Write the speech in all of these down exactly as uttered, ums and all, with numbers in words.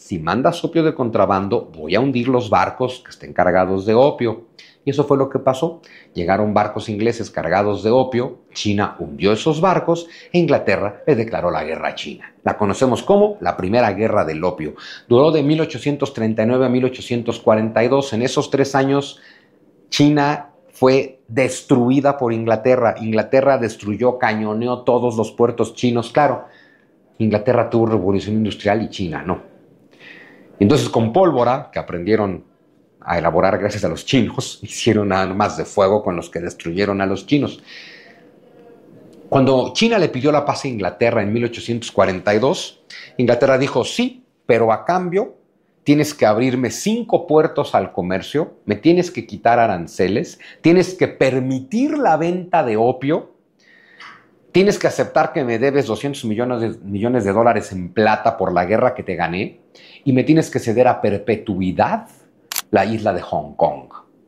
si mandas opio de contrabando, voy a hundir los barcos que estén cargados de opio. Y eso fue lo que pasó. Llegaron barcos ingleses cargados de opio, China hundió esos barcos e Inglaterra le declaró la guerra a China. La conocemos como la Primera Guerra del Opio. Duró de mil ochocientos treinta y nueve a mil ochocientos cuarenta y dos. En esos tres años, China fue destruida por Inglaterra. Inglaterra destruyó, cañoneó todos los puertos chinos. Claro, Inglaterra tuvo revolución industrial y China no. Entonces, con pólvora, que aprendieron a elaborar gracias a los chinos, hicieron armas de fuego con los que destruyeron a los chinos. Cuando China le pidió la paz a Inglaterra en mil ochocientos cuarenta y dos, Inglaterra dijo sí, pero a cambio tienes que abrirme cinco puertos al comercio, me tienes que quitar aranceles, tienes que permitir la venta de opio, tienes que aceptar que me debes doscientos millones de, millones de dólares en plata por la guerra que te gané y me tienes que ceder a perpetuidad la isla de Hong Kong,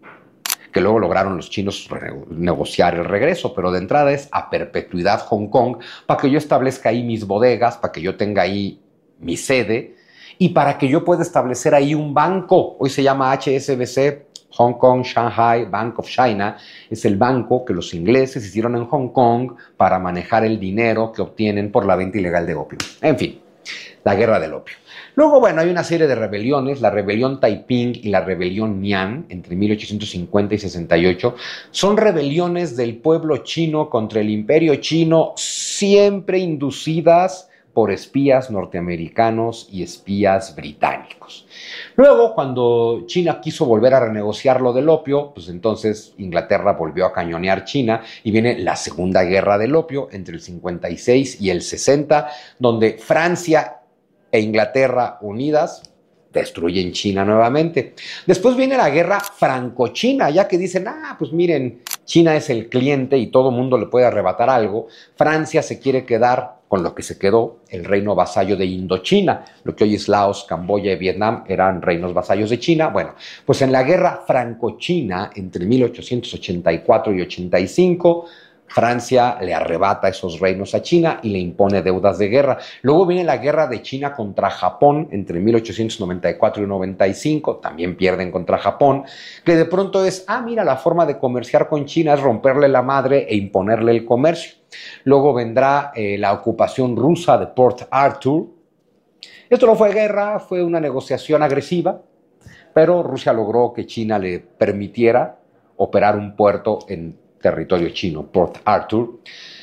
que luego lograron los chinos negociar el regreso, pero de entrada es a perpetuidad Hong Kong para que yo establezca ahí mis bodegas, para que yo tenga ahí mi sede y para que yo pueda establecer ahí un banco. Hoy se llama H S B C, Hong Kong Shanghai Bank of China. Es el banco que los ingleses hicieron en Hong Kong para manejar el dinero que obtienen por la venta ilegal de opio. En fin, la guerra del opio. Luego, bueno, hay una serie de rebeliones, la rebelión Taiping y la rebelión Mian, entre mil ochocientos cincuenta y sesenta y ocho, son rebeliones del pueblo chino contra el imperio chino, siempre inducidas por espías norteamericanos y espías británicos. Luego, cuando China quiso volver a renegociar lo del opio, pues entonces Inglaterra volvió a cañonear China y viene la Segunda Guerra del Opio entre el cincuenta y seis y el sesenta, donde Francia e Inglaterra unidas destruyen China nuevamente. Después viene la guerra franco-china, ya que dicen, ah, pues miren, China es el cliente y todo mundo le puede arrebatar algo. Francia se quiere quedar con lo que se quedó, el reino vasallo de Indochina. Lo que hoy es Laos, Camboya y Vietnam eran reinos vasallos de China. Bueno, pues en la guerra franco-china entre mil ochocientos ochenta y cuatro y ochenta y cinco, Francia le arrebata esos reinos a China y le impone deudas de guerra. Luego viene la guerra de China contra Japón entre mil ochocientos noventa y cuatro y noventa y cinco, también pierden contra Japón, que de pronto es, ah, mira, la forma de comerciar con China es romperle la madre e imponerle el comercio. Luego vendrá eh, la ocupación rusa de Port Arthur. Esto no fue guerra, fue una negociación agresiva, pero Rusia logró que China le permitiera operar un puerto en territorio chino, Port Arthur.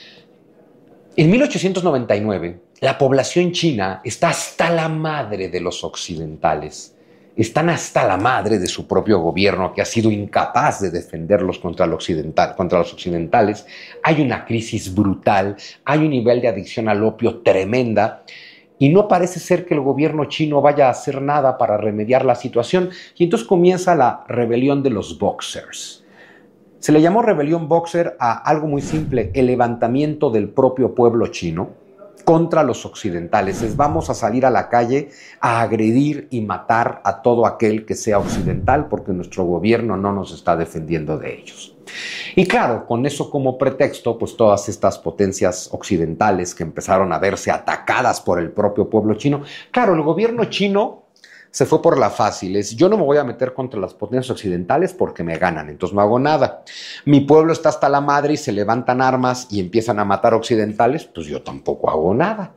En mil ochocientos noventa y nueve, la población china está hasta la madre de los occidentales. Están hasta la madre de su propio gobierno, que ha sido incapaz de defenderlos contra, el occidental, contra los occidentales. Hay una crisis brutal, hay un nivel de adicción al opio tremenda, y no parece ser que el gobierno chino vaya a hacer nada para remediar la situación. Y entonces comienza la rebelión de los Boxers. Se le llamó rebelión Boxer a algo muy simple, el levantamiento del propio pueblo chino contra los occidentales. Es vamos a salir a la calle a agredir y matar a todo aquel que sea occidental porque nuestro gobierno no nos está defendiendo de ellos. Y claro, con eso como pretexto, pues todas estas potencias occidentales que empezaron a verse atacadas por el propio pueblo chino. Claro, el gobierno chino se fue por la fácil, es yo no me voy a meter contra las potencias occidentales porque me ganan, entonces no hago nada. Mi pueblo está hasta la madre y se levantan armas y empiezan a matar occidentales, pues yo tampoco hago nada.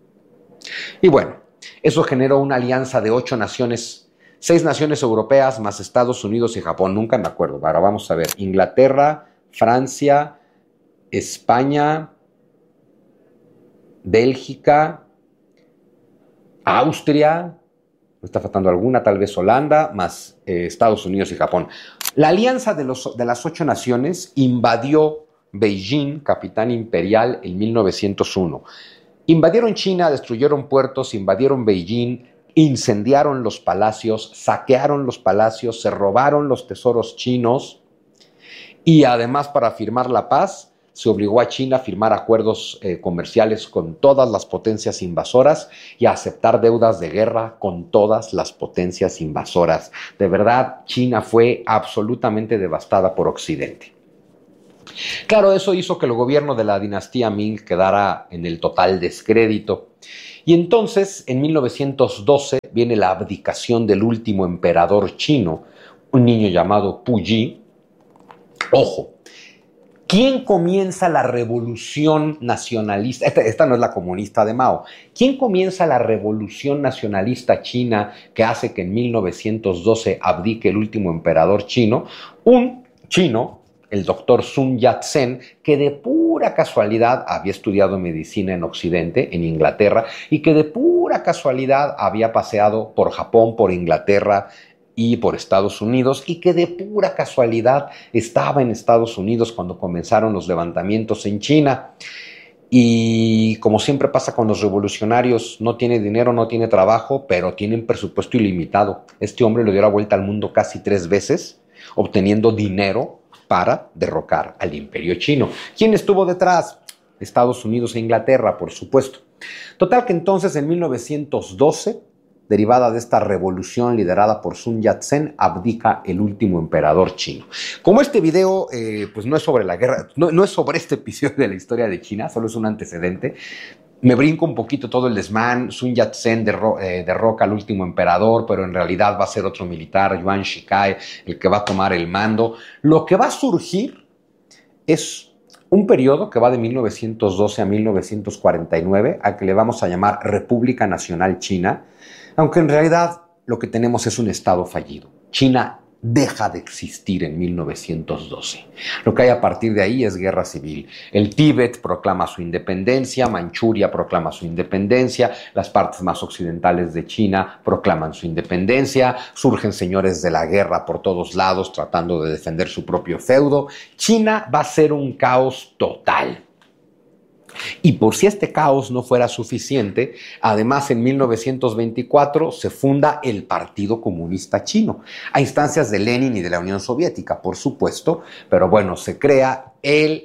Y bueno, eso generó una alianza de ocho naciones, seis naciones europeas más Estados Unidos y Japón, nunca me acuerdo. Ahora vamos a ver, Inglaterra, Francia, España, Bélgica, Austria, me está faltando alguna, tal vez Holanda, más eh, Estados Unidos y Japón. La alianza de, los, de las ocho naciones invadió Beijing, capital imperial, en mil novecientos uno. Invadieron China, destruyeron puertos, invadieron Beijing, incendiaron los palacios, saquearon los palacios, se robaron los tesoros chinos y además para firmar la paz se obligó a China a firmar acuerdos eh, comerciales con todas las potencias invasoras y a aceptar deudas de guerra con todas las potencias invasoras. De verdad, China fue absolutamente devastada por Occidente. Claro, eso hizo que el gobierno de la dinastía Ming quedara en el total descrédito. Y entonces, en mil novecientos doce, viene la abdicación del último emperador chino, un niño llamado Puyi. Ojo, ¿quién comienza la revolución nacionalista? Esta, esta no es la comunista de Mao. ¿Quién comienza la revolución nacionalista china que hace que en mil novecientos doce abdique el último emperador chino? Un chino, el doctor Sun Yat-sen, que de pura casualidad había estudiado medicina en Occidente, en Inglaterra, y que de pura casualidad había paseado por Japón, por Inglaterra y por Estados Unidos, y que de pura casualidad estaba en Estados Unidos cuando comenzaron los levantamientos en China. Y como siempre pasa con los revolucionarios, no tiene dinero, no tiene trabajo, pero tienen presupuesto ilimitado. Este hombre le dio la vuelta al mundo casi tres veces, obteniendo dinero para derrocar al imperio chino. ¿Quién estuvo detrás? Estados Unidos e Inglaterra, por supuesto. Total que entonces en mil novecientos doce, derivada de esta revolución liderada por Sun Yat-sen, abdica el último emperador chino. Como este video eh, pues no es sobre la guerra, no, no es sobre este episodio de la historia de China, solo es un antecedente, me brinco un poquito todo el desmán. Sun Yat-sen derro eh, derroca al último emperador, pero en realidad va a ser otro militar, Yuan Shikai, el que va a tomar el mando. Lo que va a surgir es un periodo que va de mil novecientos doce a mil novecientos cuarenta y nueve, al que le vamos a llamar República Nacional China, aunque en realidad lo que tenemos es un estado fallido. China deja de existir en mil novecientos doce. Lo que hay a partir de ahí es guerra civil. El Tíbet proclama su independencia, Manchuria proclama su independencia, las partes más occidentales de China proclaman su independencia, surgen señores de la guerra por todos lados tratando de defender su propio feudo. China va a ser un caos total. Y por si este caos no fuera suficiente, además en mil novecientos veinticuatro se funda el Partido Comunista Chino, a instancias de Lenin y de la Unión Soviética, por supuesto, pero bueno, se crea el,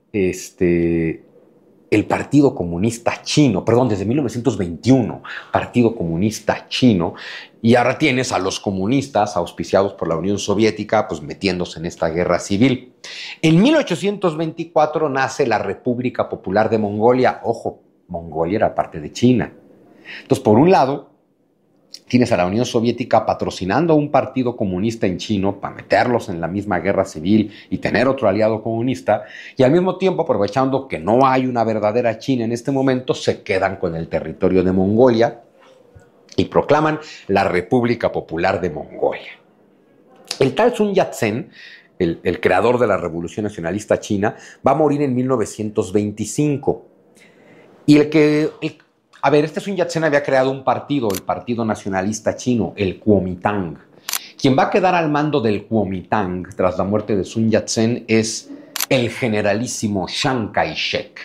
este, el Partido Comunista Chino, perdón, desde mil novecientos veintiuno, Partido Comunista Chino, y ahora tienes a los comunistas auspiciados por la Unión Soviética, pues metiéndose en esta guerra civil. En mil ochocientos veinticuatro nace la República Popular de Mongolia. Ojo, Mongolia era parte de China. Entonces, por un lado, tienes a la Unión Soviética patrocinando un partido comunista en China para meterlos en la misma guerra civil y tener otro aliado comunista, y al mismo tiempo, aprovechando que no hay una verdadera China en este momento, se quedan con el territorio de Mongolia y proclaman la República Popular de Mongolia. El tal Sun Yat-sen, el, el creador de la Revolución Nacionalista China, va a morir en mil novecientos veinticinco. Y el que... El, a ver, este Sun Yat-sen había creado un partido, el Partido Nacionalista Chino, el Kuomintang. Quien va a quedar al mando del Kuomintang tras la muerte de Sun Yat-sen es el generalísimo Chiang Kai-shek.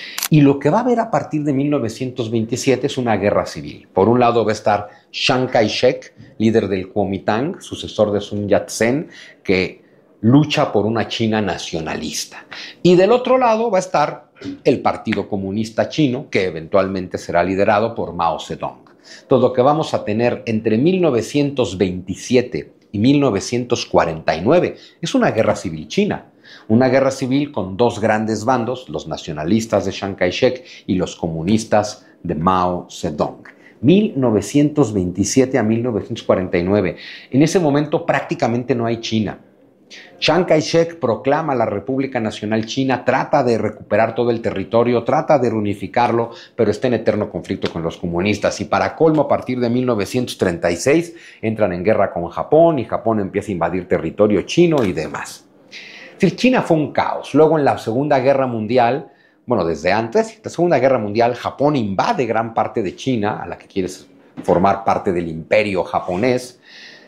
Y lo que va a haber a partir de mil novecientos veintisiete es una guerra civil. Por un lado va a estar Chiang Kai-shek, líder del Kuomintang, sucesor de Sun Yat-sen, que lucha por una China nacionalista. Y del otro lado va a estar el Partido Comunista Chino, que eventualmente será liderado por Mao Zedong. Todo lo que vamos a tener entre mil novecientos veintisiete y mil novecientos cuarenta y nueve es una guerra civil china. Una guerra civil con dos grandes bandos, los nacionalistas de Chiang Kai-shek y los comunistas de Mao Zedong. mil novecientos veintisiete a mil novecientos cuarenta y nueve. En ese momento prácticamente no hay China. Chiang Kai-shek proclama la República Nacional China, trata de recuperar todo el territorio, trata de reunificarlo, pero está en eterno conflicto con los comunistas. Y para colmo, a partir de mil novecientos treinta y seis entran en guerra con Japón y Japón empieza a invadir territorio chino y demás. Es decir, China fue un caos. Luego en la Segunda Guerra Mundial, bueno, desde antes, la Segunda Guerra Mundial, Japón invade gran parte de China, a la que quieres formar parte del imperio japonés.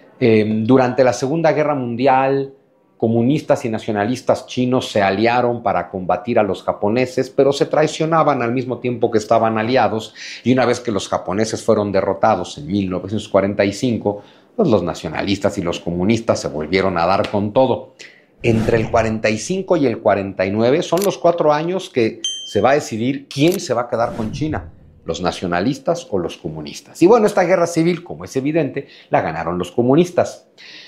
Eh, durante la Segunda Guerra Mundial, comunistas y nacionalistas chinos se aliaron para combatir a los japoneses, pero se traicionaban al mismo tiempo que estaban aliados, y una vez que los japoneses fueron derrotados en mil novecientos cuarenta y cinco, pues los nacionalistas y los comunistas se volvieron a dar con todo. Entre el cuarenta y cinco y el cuarenta y nueve son los cuatro años que se va a decidir quién se va a quedar con China, los nacionalistas o los comunistas. Y bueno, esta guerra civil, como es evidente, la ganaron los comunistas.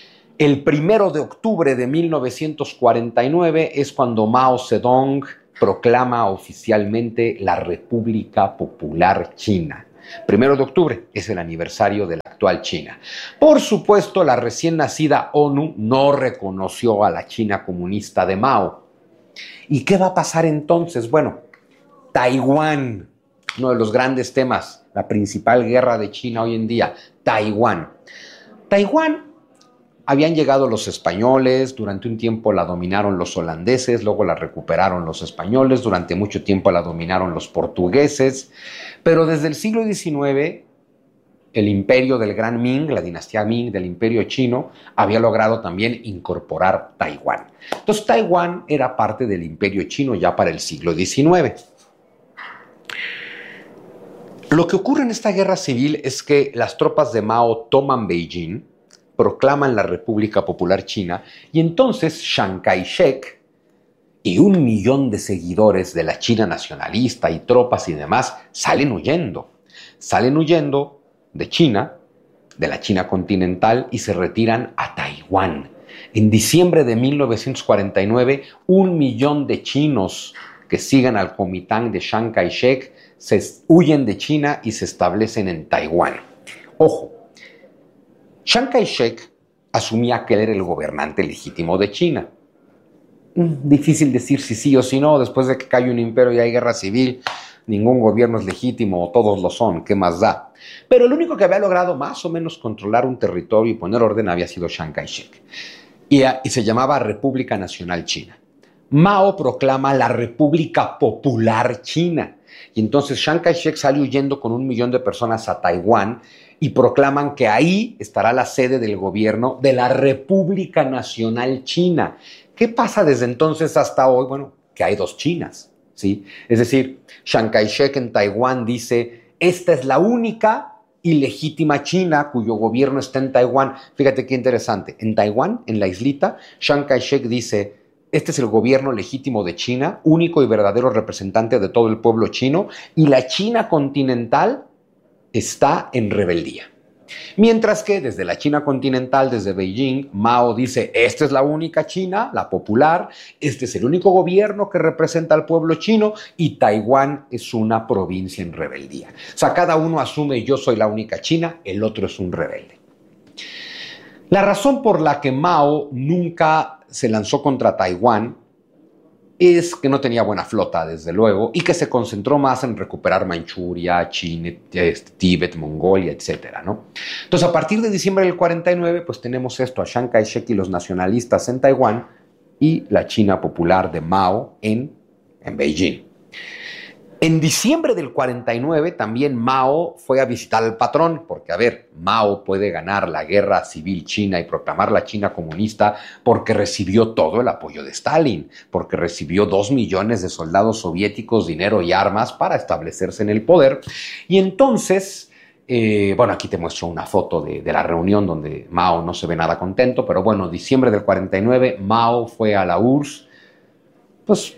El primero de octubre de mil novecientos cuarenta y nueve es cuando Mao Zedong proclama oficialmente la República Popular China. Primero de octubre es el aniversario de la actual China. Por supuesto, la recién nacida ONU no reconoció a la China comunista de Mao. ¿Y qué va a pasar entonces? Bueno, Taiwán, uno de los grandes temas, la principal guerra de China hoy en día, Taiwán. Taiwán, habían llegado los españoles, durante un tiempo la dominaron los holandeses, luego la recuperaron los españoles, durante mucho tiempo la dominaron los portugueses, pero desde el siglo diecinueve, el imperio del Gran Ming, la dinastía Ming del imperio chino, había logrado también incorporar Taiwán. Entonces Taiwán era parte del imperio chino ya para el siglo diecinueve. Lo que ocurre en esta guerra civil es que las tropas de Mao toman Beijing, proclaman la República Popular China y entonces Chiang Kai-shek y un millón de seguidores de la China nacionalista y tropas y demás salen huyendo. Salen huyendo de China, de la China continental y se retiran a Taiwán. En diciembre de mil novecientos cuarenta y nueve, un millón de chinos que sigan al Kuomintang de Chiang Kai-shek se huyen de China y se establecen en Taiwán. Ojo, Chiang Kai-shek asumía que él era el gobernante legítimo de China. Difícil decir si sí o si no, después de que cae un imperio y hay guerra civil, ningún gobierno es legítimo, o todos lo son, ¿qué más da? Pero el único que había logrado más o menos controlar un territorio y poner orden había sido Chiang Kai-shek. Y, y se llamaba República Nacional China. Mao proclama la República Popular China. Y entonces Chiang Kai-shek sale huyendo con un millón de personas a Taiwán y proclaman que ahí estará la sede del gobierno de la República Nacional China. ¿Qué pasa desde entonces hasta hoy? Bueno, que hay dos Chinas, ¿sí? Es decir, Chiang Kai-shek en Taiwán dice, esta es la única y legítima China cuyo gobierno está en Taiwán. Fíjate qué interesante. En Taiwán, en la islita, Chiang Kai-shek dice, este es el gobierno legítimo de China, único y verdadero representante de todo el pueblo chino, y la China continental está en rebeldía. Mientras que desde la China continental, desde Beijing, Mao dice, esta es la única China, la popular, este es el único gobierno que representa al pueblo chino y Taiwán es una provincia en rebeldía. O sea, cada uno asume yo soy la única China, el otro es un rebelde. La razón por la que Mao nunca se lanzó contra Taiwán es que no tenía buena flota, desde luego, y que se concentró más en recuperar Manchuria, China, Tíbet, Mongolia, etcétera, ¿no? Entonces, a partir de diciembre del cuarenta y nueve, pues tenemos esto a Chiang Kai-shek y los nacionalistas en Taiwán y la China popular de Mao en, en Beijing. En diciembre del cuarenta y nueve también Mao fue a visitar al patrón, porque a ver, Mao puede ganar la guerra civil china y proclamar la China comunista porque recibió todo el apoyo de Stalin, porque recibió dos millones de soldados soviéticos, dinero y armas para establecerse en el poder. Y entonces, eh, bueno, aquí te muestro una foto de, de la reunión donde Mao no se ve nada contento, pero bueno, diciembre del cuarenta y nueve, Mao fue a la U R S S, pues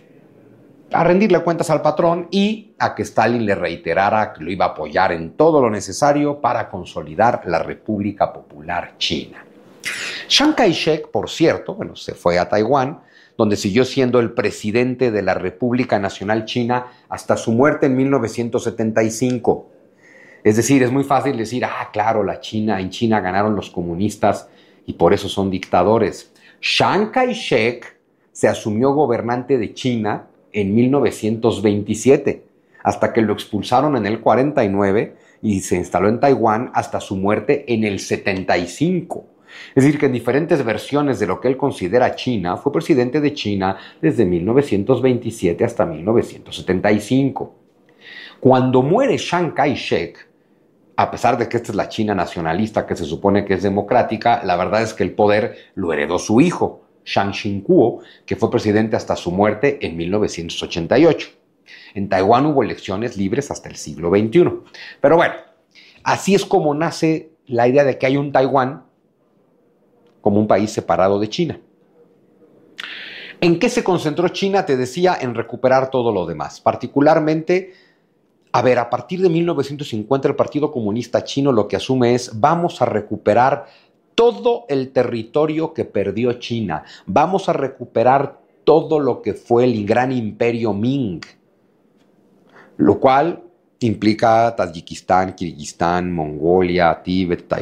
a rendirle cuentas al patrón y a que Stalin le reiterara que lo iba a apoyar en todo lo necesario para consolidar la República Popular China. Chiang Kai-shek, por cierto, bueno, se fue a Taiwán, donde siguió siendo el presidente de la República Nacional China hasta su muerte en mil novecientos setenta y cinco. Es decir, es muy fácil decir, ah, claro, la China, en China ganaron los comunistas y por eso son dictadores. Chiang Kai-shek se asumió gobernante de China en mil novecientos veintisiete, hasta que lo expulsaron en el cuarenta y nueve y se instaló en Taiwán hasta su muerte en el setenta y cinco. Es decir, que en diferentes versiones de lo que él considera China, fue presidente de China desde mil novecientos veintisiete hasta mil novecientos setenta y cinco. Cuando muere Chiang Kai-shek, a pesar de que esta es la China nacionalista que se supone que es democrática, la verdad es que el poder lo heredó su hijo, Chiang Ching-kuo, que fue presidente hasta su muerte en mil novecientos ochenta y ocho. En Taiwán hubo elecciones libres hasta el siglo veintiuno. Pero bueno, así es como nace la idea de que hay un Taiwán como un país separado de China. ¿En qué se concentró China? Te decía, en recuperar todo lo demás. Particularmente, a ver, a partir de mil novecientos cincuenta el Partido Comunista Chino lo que asume es vamos a recuperar todo el territorio que perdió China. Vamos a recuperar todo lo que fue el gran imperio Ming, lo cual Implica Tayikistán, Kirguistán, Mongolia, Tíbet, Taiwán.